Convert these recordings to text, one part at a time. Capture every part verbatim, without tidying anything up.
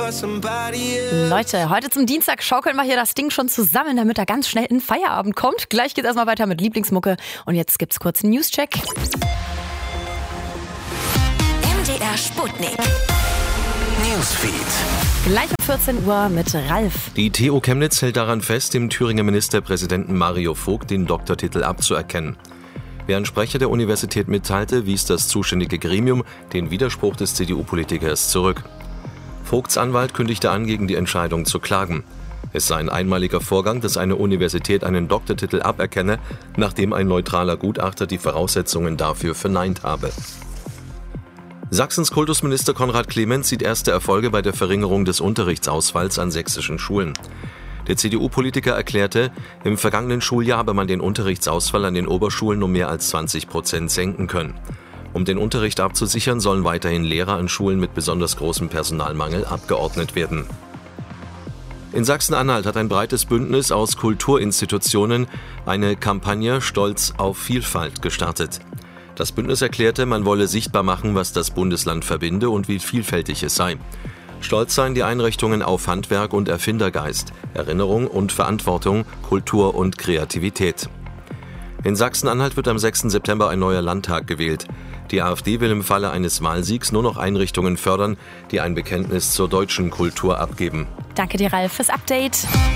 Leute, heute zum Dienstag schaukeln wir hier das Ding schon zusammen, damit er ganz schnell in Feierabend kommt. Gleich geht's erstmal weiter mit Lieblingsmucke und jetzt gibt's kurz einen Newscheck. M D R Sputnik Newsfeed. Gleich um vierzehn Uhr mit Ralf. Die T U Chemnitz hält daran fest, dem Thüringer Ministerpräsidenten Mario Vogt den Doktortitel abzuerkennen. Wie ein Sprecher der Universität mitteilte, wies das zuständige Gremium den Widerspruch des C D U-Politikers zurück. Vogts Anwalt kündigte an, gegen die Entscheidung zu klagen. Es sei ein einmaliger Vorgang, dass eine Universität einen Doktortitel aberkenne, nachdem ein neutraler Gutachter die Voraussetzungen dafür verneint habe. Sachsens Kultusminister Konrad Clement sieht erste Erfolge bei der Verringerung des Unterrichtsausfalls an sächsischen Schulen. Der C D U-Politiker erklärte, im vergangenen Schuljahr habe man den Unterrichtsausfall an den Oberschulen um mehr als zwanzig Prozent senken können. Um den Unterricht abzusichern, sollen weiterhin Lehrer an Schulen mit besonders großem Personalmangel abgeordnet werden. In Sachsen-Anhalt hat ein breites Bündnis aus Kulturinstitutionen eine Kampagne Stolz auf Vielfalt gestartet. Das Bündnis erklärte, man wolle sichtbar machen, was das Bundesland verbinde und wie vielfältig es sei. Stolz seien die Einrichtungen auf Handwerk und Erfindergeist, Erinnerung und Verantwortung, Kultur und Kreativität. In Sachsen-Anhalt wird am sechsten September ein neuer Landtag gewählt. Die AfD will im Falle eines Wahlsiegs nur noch Einrichtungen fördern, die ein Bekenntnis zur deutschen Kultur abgeben. Danke dir, Ralf, fürs Update.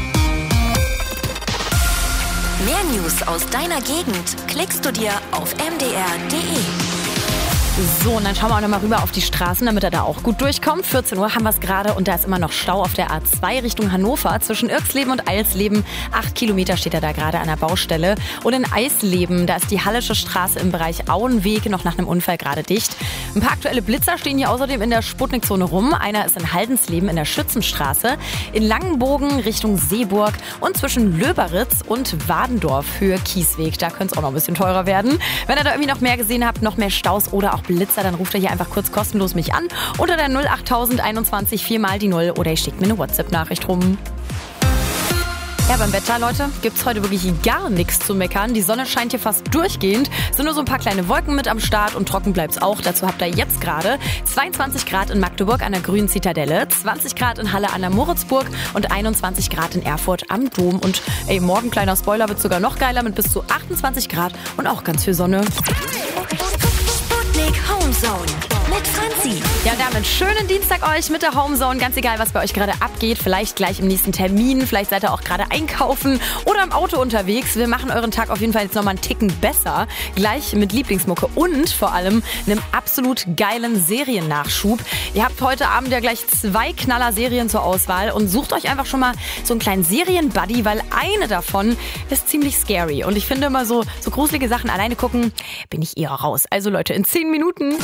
Mehr News aus deiner Gegend klickst du dir auf m d r punkt d e. So, und dann schauen wir auch nochmal rüber auf die Straßen, damit er da auch gut durchkommt. vierzehn Uhr haben wir es gerade und da ist immer noch Stau auf der A zwei Richtung Hannover. Zwischen Irxleben und Eilsleben. Acht Kilometer steht er da gerade an der Baustelle. Und in Eisleben, da ist die Hallische Straße im Bereich Auenweg noch nach einem Unfall gerade dicht. Ein paar aktuelle Blitzer stehen hier außerdem in der Sputnikzone rum. Einer ist in Haldensleben in der Schützenstraße. In Langenbogen Richtung Seeburg und zwischen Löberitz und Wadendorf Höhe Kiesweg. Da könnte es auch noch ein bisschen teurer werden. Wenn ihr da irgendwie noch mehr gesehen habt, noch mehr Staus oder auch Blitzer, dann ruft ihr hier einfach kurz kostenlos mich an unter der null acht null null einundzwanzig vier mal die null oder ihr schickt mir eine WhatsApp-Nachricht rum. Ja, beim Wetter, Leute, gibt's heute wirklich gar nichts zu meckern. Die Sonne scheint hier fast durchgehend. Es sind nur so ein paar kleine Wolken mit am Start und trocken bleibt's auch. Dazu habt ihr jetzt gerade zweiundzwanzig Grad in Magdeburg an der Grünen Zitadelle, zwanzig Grad in Halle an der Moritzburg und einundzwanzig Grad in Erfurt am Dom. Und ey, morgen, kleiner Spoiler, wird sogar noch geiler mit bis zu achtundzwanzig Grad und auch ganz viel Sonne. Sputnik Homezone mit Franzi. Ja, und damit schönen Dienstag euch mit der Homezone. Ganz egal, was bei euch gerade abgeht. Vielleicht gleich im nächsten Termin. Vielleicht seid ihr auch gerade einkaufen oder im Auto unterwegs. Wir machen euren Tag auf jeden Fall jetzt nochmal einen Ticken besser. Gleich mit Lieblingsmucke und vor allem einem absolut geilen Seriennachschub. Ihr habt heute Abend ja gleich zwei Knaller-Serien zur Auswahl und sucht euch einfach schon mal so einen kleinen Serien-Buddy, weil eine davon ist ziemlich scary. Und ich finde immer so, so gruselige Sachen alleine gucken, bin ich eher raus. Also Leute, in zehn Minuten